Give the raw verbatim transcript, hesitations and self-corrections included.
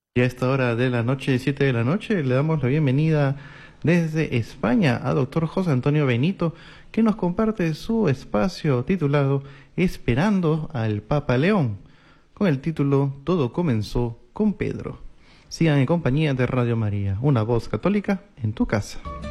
Y a esta hora de la noche, siete de la noche, le damos la bienvenida desde España a doctor José Antonio Benito, que nos comparte su espacio titulado Esperando al Papa León, con el título Todo comenzó con Pedro. Sigan en compañía de Radio María, una voz católica en tu casa.